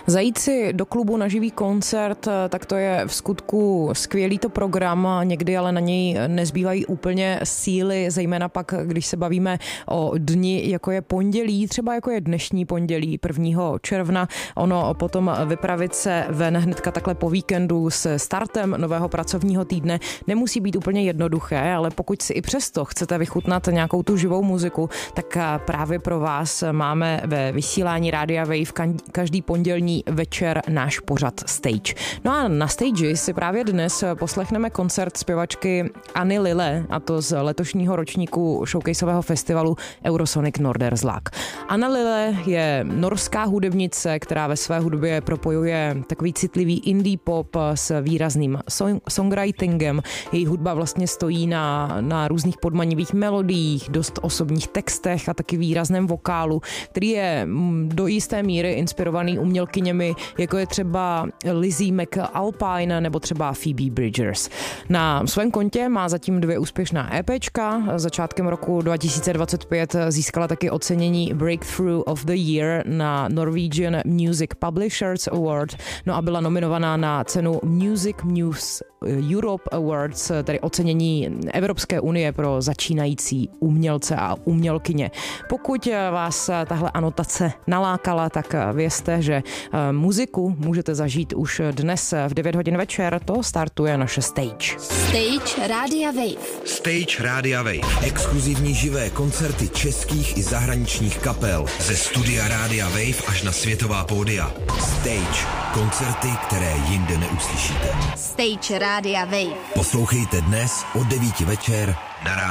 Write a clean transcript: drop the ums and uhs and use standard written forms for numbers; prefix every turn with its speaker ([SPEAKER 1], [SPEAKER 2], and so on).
[SPEAKER 1] Zajít si do klubu na živý koncert, tak to je v skutku skvělý to program, někdy ale na něj nezbývají úplně síly, zejména pak, když se bavíme o dni, jako je pondělí, třeba jako je dnešní pondělí 1. června, ono potom vypravit se ven hnedka takhle po víkendu s startem nového pracovního týdne nemusí být úplně jednoduché, ale pokud si i přesto chcete vychutnat nějakou tu živou muziku, tak právě pro vás máme ve vysílání Rádia Wave každý pondělní večer náš pořad Stage. No a na stage si právě dnes poslechneme koncert zpěvačky Anny Lille, a to z letošního ročníku showcaseového festivalu Eurosonic Norderslag. Anna Lille je norská hudebnice, která ve své hudbě propojuje takový citlivý indie pop s výrazným songwritingem. Její hudba vlastně stojí na různých podmanivých melodiích, dost osobních textech a taky výrazném vokálu, který je do jisté míry inspirovaný umělkyněmi, jako je třeba Lizzie McAlpine nebo třeba Phoebe Bridgers. Na svém kontě má zatím 2 úspěšná EPčka. Začátkem roku 2025 získala taky ocenění Breakthrough of the Year na Norwegian Music Publishers Award, no a byla nominovaná na cenu Music News Europe Awards, tedy ocenění Evropské unie pro začínající umělce a umělkyně. Pokud vás tahle anotace nalákala, tak vězte, že muziku můžete zažít už dnes v 9 hodin večer, to startuje naše Stage.
[SPEAKER 2] Stage Rádia Wave.
[SPEAKER 3] Stage Rádia Wave. Exkluzivní živé koncerty českých i zahraničních kapel. Ze studia Rádia Wave až na světová pódia. Stage. Koncerty, které jinde neuslyšíte.
[SPEAKER 2] Stage Rádia Wave.
[SPEAKER 3] Poslouchejte dnes od 9 večer na